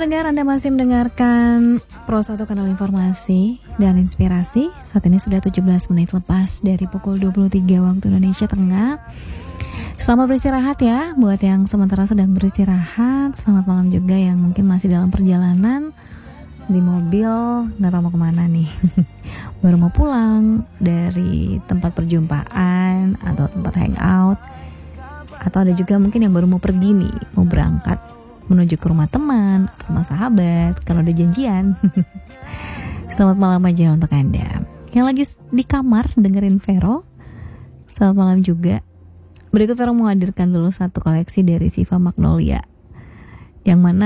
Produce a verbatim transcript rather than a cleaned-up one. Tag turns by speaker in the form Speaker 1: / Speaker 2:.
Speaker 1: pendengar, Anda masih mendengarkan Pro satu Kanal Informasi dan Inspirasi. Saat ini sudah tujuh belas menit lepas dari pukul dua puluh tiga waktu Indonesia Tengah. Selamat beristirahat ya buat yang sementara sedang beristirahat. Selamat malam juga yang mungkin masih dalam perjalanan di mobil, nggak tahu mau kemana nih. Baru mau pulang dari tempat perjumpaan atau tempat hangout. Atau ada juga mungkin yang baru mau pergi nih, mau berangkat menuju ke rumah teman, ke rumah sahabat, kalau ada janjian. Selamat malam aja untuk Anda yang lagi di kamar dengerin Vero. Selamat malam juga. Berikut Vero menghadirkan dulu satu koleksi dari Siva Magnolia, yang mana